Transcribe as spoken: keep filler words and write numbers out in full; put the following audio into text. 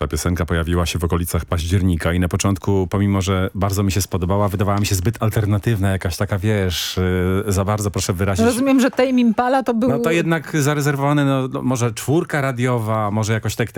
Ta piosenka pojawiła się w okolicach października i na początku, pomimo że bardzo mi się spodobała, wydawała mi się zbyt alternatywna, jakaś taka, wiesz, yy, za bardzo proszę wyrazić. Rozumiem, że Tame Impala to był... No to jednak zarezerwowane, no, no może czwórka radiowa, może jakoś tak